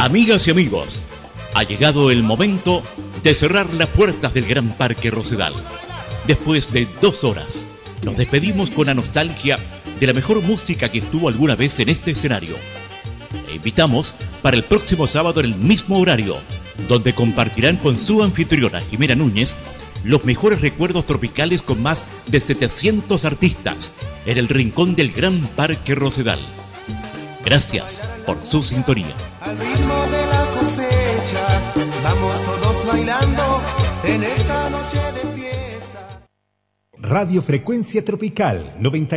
Amigas y amigos, ha llegado el momento de cerrar las puertas del Gran Parque Rosedal. Después de 2 horas, nos despedimos con la nostalgia de la mejor música que estuvo alguna vez en este escenario. Le invitamos para el próximo sábado en el mismo horario, donde compartirán con su anfitriona Jimena Núñez los mejores recuerdos tropicales con más de 700 artistas en el rincón del Gran Parque Rosedal. Gracias por su sintonía. Al ritmo de la cosecha, vamos todos bailando en esta noche de fiesta. Radio Frecuencia Tropical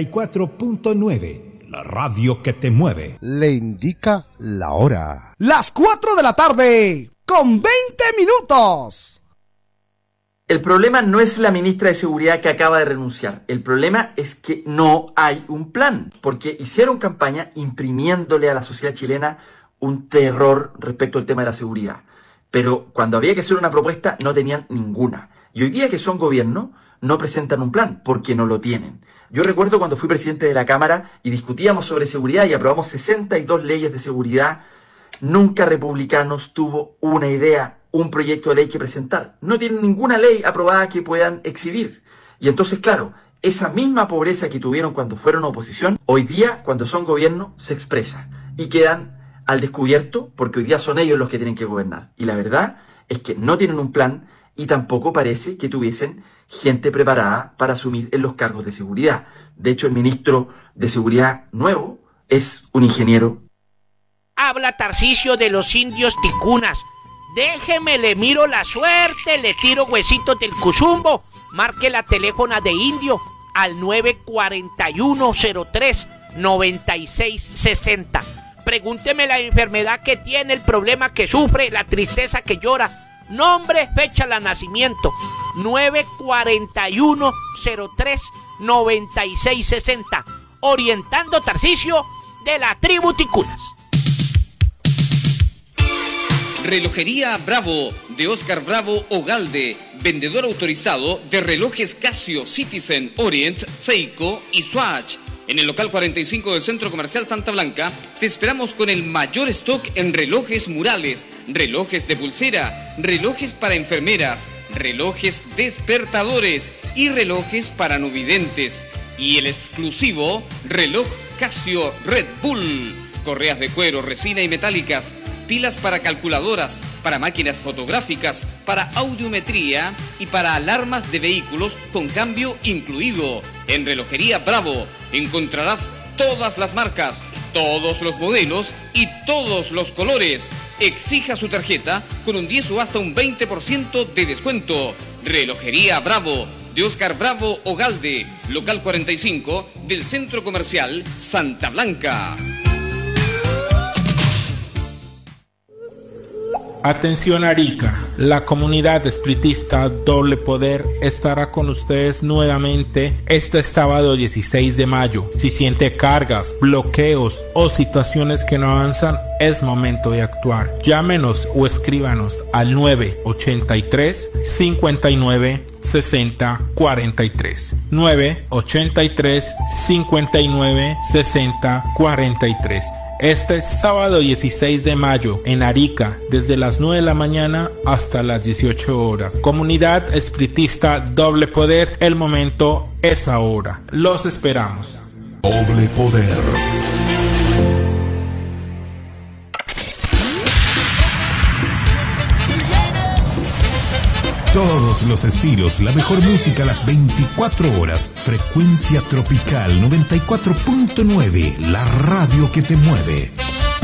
94.9, la radio que te mueve. Le indica la hora. Las 4 de la tarde, con 20 minutos. El problema no es la ministra de Seguridad que acaba de renunciar. El problema es que no hay un plan, porque hicieron campaña imprimiéndole a la sociedad chilena un terror respecto al tema de la seguridad. Pero cuando había que hacer una propuesta, no tenían ninguna. Y hoy día que son gobierno, no presentan un plan, porque no lo tienen. Yo recuerdo cuando fui presidente de la Cámara y discutíamos sobre seguridad y aprobamos 62 leyes de seguridad, nunca Republicanos tuvo una idea, un proyecto de ley que presentar. No tienen ninguna ley aprobada que puedan exhibir. Y entonces, claro, esa misma pobreza que tuvieron cuando fueron oposición, hoy día, cuando son gobierno, se expresa. Y quedan al descubierto, porque hoy día son ellos los que tienen que gobernar. Y la verdad es que no tienen un plan y tampoco parece que tuviesen gente preparada para asumir en los cargos de seguridad. De hecho, el ministro de Seguridad nuevo es un ingeniero. Habla Tarcisio de los indios ticunas. Déjeme, le miro la suerte, le tiro huesitos del cuzumbo. Marque la teléfona de Indio al 941-03-9660. Pregúnteme la enfermedad que tiene, el problema que sufre, la tristeza que llora. Nombre, fecha de nacimiento. 941-03-9660. Orientando Tarcisio de la tribu Ticunas. Relojería Bravo, de Oscar Bravo Ogalde, vendedor autorizado de relojes Casio, Citizen, Orient, Seiko y Swatch. En el local 45 del Centro Comercial Santa Blanca, te esperamos con el mayor stock en relojes murales, relojes de pulsera, relojes para enfermeras, relojes despertadores y relojes para no videntes. Y el exclusivo reloj Casio Red Bull. Correas de cuero, resina y metálicas, pilas para calculadoras, para máquinas fotográficas, para audiometría y para alarmas de vehículos con cambio incluido. En Relojería Bravo encontrarás todas las marcas, todos los modelos y todos los colores. Exija su tarjeta con un 10 o hasta un 20% de descuento. Relojería Bravo, de Oscar Bravo Ogalde, local 45 del Centro Comercial Santa Blanca. Atención Arica, la comunidad espiritista Doble Poder estará con ustedes nuevamente este sábado 16 de mayo. Si siente cargas, bloqueos o situaciones que no avanzan, es momento de actuar. Llámenos o escríbanos al 983 59 60 43 983 59 60 43. Este sábado 16 de mayo en Arica, desde las 9 de la mañana hasta las 18 horas. Comunidad espiritista Doble Poder, el momento es ahora. Los esperamos. Doble Poder. Todos los estilos, la mejor música a las 24 horas. Frecuencia Tropical 94.9, la radio que te mueve.